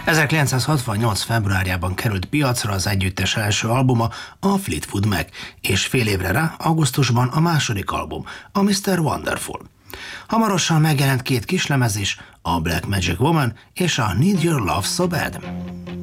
1968. februárjában került piacra az együttes első albuma, a Fleetwood Mac, és fél évre rá, augusztusban a második album, a Mr. Wonderful. Hamarosan megjelent két kislemez is, a Black Magic Woman és a Need Your Love So Bad.